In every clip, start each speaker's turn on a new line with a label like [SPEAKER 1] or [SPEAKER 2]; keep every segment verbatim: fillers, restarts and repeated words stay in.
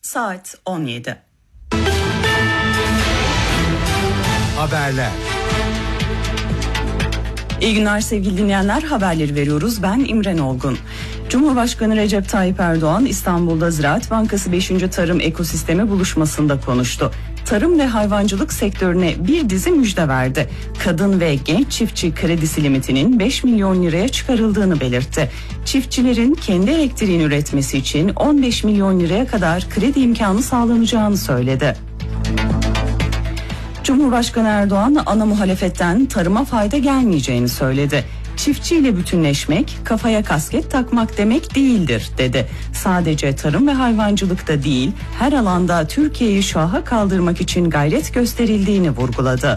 [SPEAKER 1] Saat on yedi.
[SPEAKER 2] Haberler.
[SPEAKER 1] İyi günler sevgili dinleyenler, haberleri veriyoruz. Ben İmren Olgun. Cumhurbaşkanı Recep Tayyip Erdoğan İstanbul'da Ziraat Bankası beşinci Tarım Ekosistemi buluşmasında konuştu. Tarım ve hayvancılık sektörüne bir dizi müjde verdi. Kadın ve genç çiftçi kredisi limitinin beş milyon liraya çıkarıldığını belirtti. Çiftçilerin kendi elektriğini üretmesi için on beş milyon liraya kadar kredi imkanı sağlanacağını söyledi. Cumhurbaşkanı Erdoğan ana muhalefetten tarıma fayda gelmeyeceğini söyledi. Çiftçiyle bütünleşmek kafaya kasket takmak demek değildir dedi. Sadece tarım ve hayvancılıkta değil, her alanda Türkiye'yi şaha kaldırmak için gayret gösterildiğini vurguladı.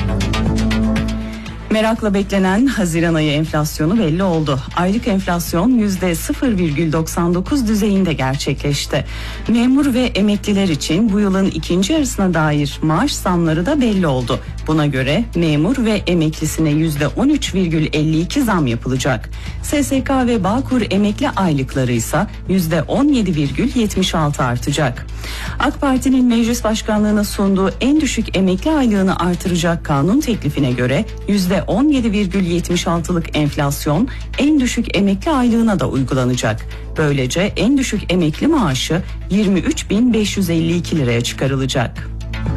[SPEAKER 1] Merakla beklenen Haziran ayı enflasyonu belli oldu. Aylık enflasyon yüzde sıfır virgül doksan dokuz düzeyinde gerçekleşti. Memur ve emekliler için bu yılın ikinci yarısına dair maaş zamları da belli oldu. Buna göre memur ve emeklisine yüzde on üç virgül elli iki zam yapılacak. S S K ve Bağkur emekli aylıkları ise yüzde on yedi virgül yetmiş altı artacak. AK Parti'nin meclis başkanlığına sunduğu en düşük emekli aylığını artıracak kanun teklifine göre yüzde on yedi virgül yetmiş altılık enflasyon en düşük emekli aylığına da uygulanacak. Böylece en düşük emekli maaşı yirmi üç bin beş yüz elli iki liraya çıkarılacak.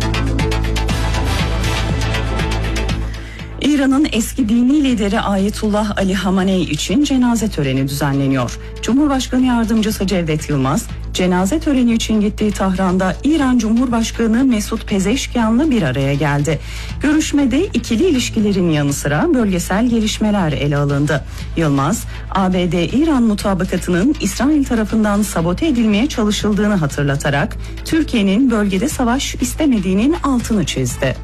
[SPEAKER 1] İran'ın eski dini lideri Ayetullah Ali Hamenei için cenaze töreni düzenleniyor. Cumhurbaşkanı Yardımcısı Cevdet Yılmaz, cenaze töreni için gittiği Tahran'da İran Cumhurbaşkanı Mesut Pezeşkian'la bir araya geldi. Görüşmede ikili ilişkilerin yanı sıra bölgesel gelişmeler ele alındı. Yılmaz, A B D-İran mutabakatının İsrail tarafından sabote edilmeye çalışıldığını hatırlatarak Türkiye'nin bölgede savaş istemediğinin altını çizdi.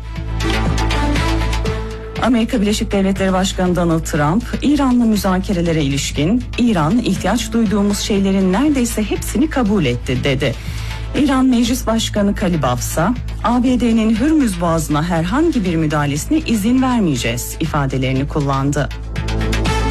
[SPEAKER 1] Amerika Birleşik Devletleri Başkanı Donald Trump, İran'la müzakerelere ilişkin "İran ihtiyaç duyduğumuz şeylerin neredeyse hepsini kabul etti" dedi. İran Meclis Başkanı Kalibaf ise A B D'nin Hürmüz Boğazı'na herhangi bir müdahalesine izin vermeyeceğiz ifadelerini kullandı.